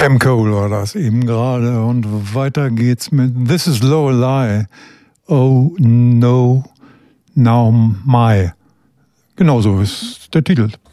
Sam Cole war das eben gerade und weiter geht's mit This is Lorelei. Oh no, now my. Genauso ist der Titel.